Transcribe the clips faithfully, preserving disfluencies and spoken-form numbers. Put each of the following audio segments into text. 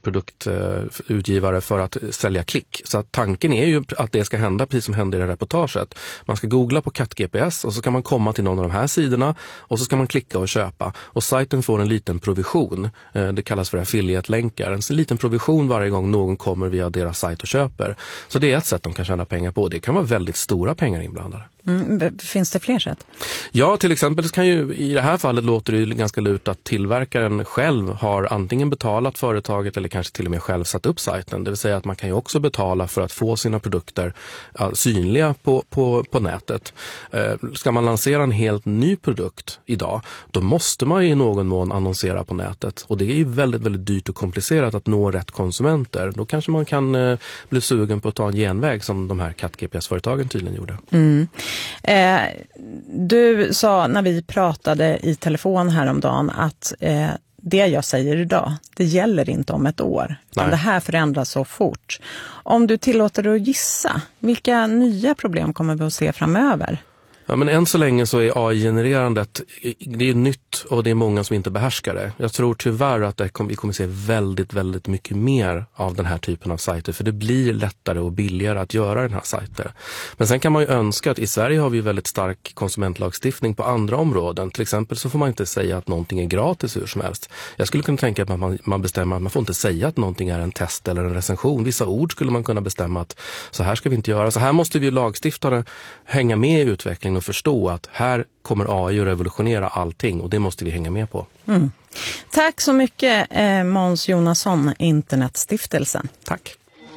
produktutgivare för att sälja klick. Så att tanken är ju att det ska hända precis som hände i det här reportaget. Man ska googla på Katt G P S och så kan man komma till någon av de här sidorna och så ska man klicka och köpa. Och sajten får en liten provision. Det kallas för affiliate-länkar. En liten provision varje gång någon kommer via deras sajt och köper. Så det är ett sätt de kan tjäna pengar på. Det kan vara väldigt stora pengar inblandade. Mm, finns det fler sätt? Ja, till exempel kan ju i det här fallet låter det ju ganska lut att tillverkaren själv har antingen betalat företaget eller kanske till och med själv satt upp sajten. Det vill säga att man kan ju också betala för att få sina produkter ja, synliga på, på, på nätet. Eh, ska man lansera en helt ny produkt idag, då måste man ju i någon mån annonsera på nätet. Och det är ju väldigt, väldigt dyrt och komplicerat att nå rätt konsumenter. Då kanske man kan eh, bli sugen på att ta en genväg som de här Katt G P S-företagen tydligen gjorde. Mm. Eh, du sa när vi pratade i telefon häromdagen att eh, det jag säger idag, det gäller inte om ett år. Det här förändras så fort. Om du tillåter dig att gissa, vilka nya problem kommer vi att se framöver? Ja, men än så länge så är A I-genererandet, det är nytt och det är många som inte behärskar det. Jag tror tyvärr att det kommer, vi kommer se väldigt, väldigt mycket mer av den här typen av sajter. För det blir lättare och billigare att göra den här sajter. Men sen kan man ju önska att i Sverige har vi väldigt stark konsumentlagstiftning på andra områden. Till exempel så får man inte säga att någonting är gratis hur som helst. Jag skulle kunna tänka att man, man bestämmer att man får inte säga att någonting är en test eller en recension. Vissa ord skulle man kunna bestämma att så här ska vi inte göra. Så här måste vi lagstiftare hänga med i utvecklingen och förstå att här kommer A I att revolutionera allting och det måste vi hänga med på. Mm. Tack så mycket eh, Måns Jonasson, Internetstiftelsen. Tack.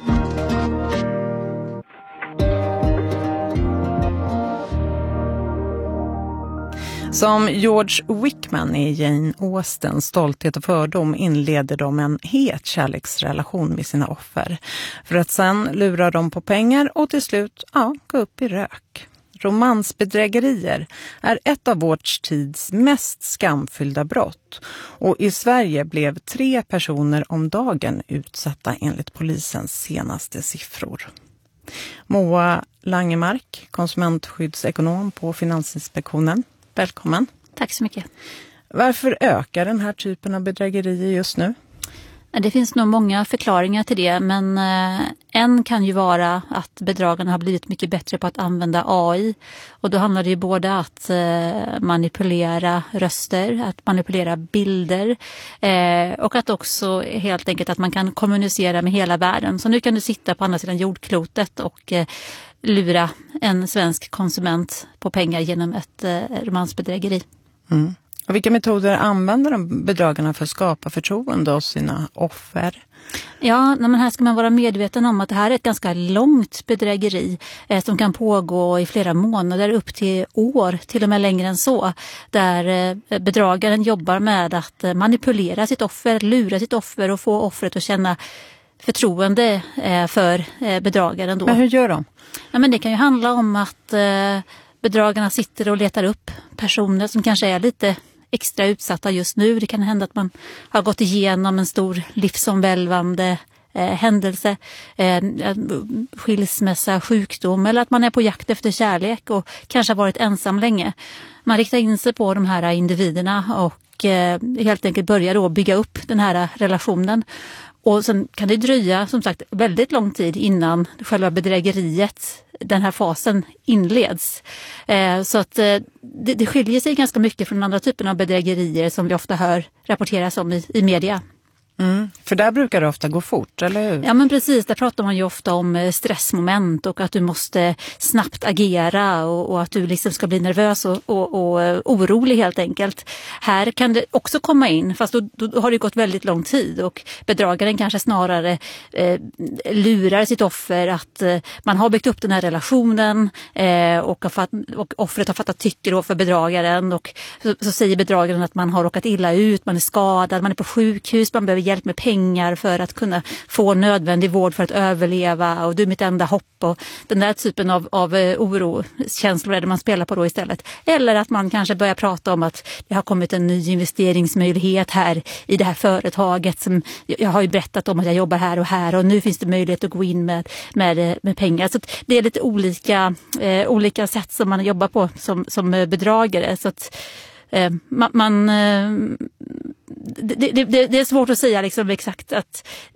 Som George Wickman i Jane Austens Stolthet och fördom inleder de en het kärleksrelation med sina offer. För att sen lura dem på pengar och till slut ja, gå upp i rök. Romansbedrägerier är ett av vårt tids mest skamfyllda brott. Och i Sverige blev tre personer om dagen utsatta enligt polisens senaste siffror. Moa Langemark, konsumentskyddsekonom på Finansinspektionen. Välkommen. Tack så mycket. Varför ökar den här typen av bedrägerier just nu? Det finns nog många förklaringar till det, men en kan ju vara att bedragarna har blivit mycket bättre på att använda A I. Och då handlar det ju både att manipulera röster, att manipulera bilder och att också helt enkelt att man kan kommunicera med hela världen. Så nu kan du sitta på andra sidan jordklotet och lura en svensk konsument på pengar genom ett romansbedrägeri. Mm. Och vilka metoder använder de bedragarna för att skapa förtroende hos sina offer? Ja, men här ska man vara medveten om att det här är ett ganska långt bedrägeri eh, som kan pågå i flera månader, upp till år, till och med längre än så. Där eh, bedragaren jobbar med att eh, manipulera sitt offer, lura sitt offer och få offret att känna förtroende eh, för eh, bedragaren då. Men hur gör de? Ja, men det kan ju handla om att eh, bedragarna sitter och letar upp personer som kanske är lite extra utsatta just nu. Det kan hända att man har gått igenom en stor livsomvälvande eh, händelse, eh, skilsmässa, sjukdom eller att man är på jakt efter kärlek och kanske har varit ensam länge. Man riktar in sig på de här individerna och eh, helt enkelt börjar då bygga upp den här relationen. Och sen kan det dröja som sagt väldigt lång tid innan själva bedrägeriet, den här fasen inleds. Eh, så att eh, det, det skiljer sig ganska mycket från andra typer av bedrägerier som vi ofta hör rapporteras om i, i media. Mm, för där brukar det ofta gå fort, eller hur? Ja, men precis. Där pratar man ju ofta om stressmoment och att du måste snabbt agera och, och att du liksom ska bli nervös och, och, och orolig helt enkelt. Här kan det också komma in, fast då, då har det gått väldigt lång tid och bedragaren kanske snarare eh, lurar sitt offer att eh, man har byggt upp den här relationen eh, och, har fatt, och offret har fattat tycke då för bedragaren och så, så säger bedragaren att man har råkat illa ut, man är skadad, man är på sjukhus, man behöver hjälp med pengar för att kunna få nödvändig vård för att överleva och du är mitt enda hopp och den där typen av, av oro, känslor är det man spelar på då istället. Eller att man kanske börjar prata om att det har kommit en ny investeringsmöjlighet här i det här företaget som jag har ju berättat om att jag jobbar här och här och nu finns det möjlighet att gå in med, med, med pengar. Så att det är lite olika, eh, olika sätt som man jobbar på som, som bedragare så att eh, man, man eh, Det, det, det är svårt att säga liksom exakt att